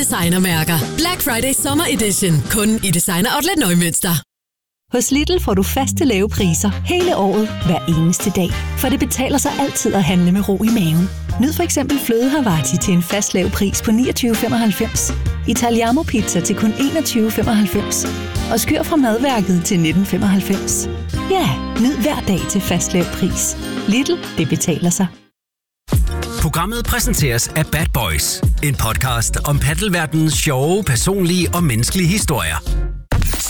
Designermærker. Black Friday Summer Edition. Kun i Designer Outlet Neumünster. Hos Lidl får du faste lave priser hele året, hver eneste dag. For det betaler sig altid at handle med ro i maven. Nyd for eksempel fløde Havarti til en fast lav pris på 29,95. Italiamo pizza til kun 21,95. Og skyr fra madværket til 19,95. Ja, nyd hver dag til fast lav pris. Lidl, det betaler sig. Programmet præsenteres af Bad Boys. En podcast om paddelverdenens sjove, personlige og menneskelige historier.